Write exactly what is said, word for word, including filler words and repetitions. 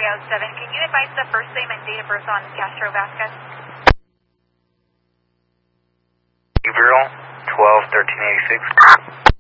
oh seven. Can you advise the first name and date of birth on Castro Vasquez? Gabriel, twelve thirteen eighty-six.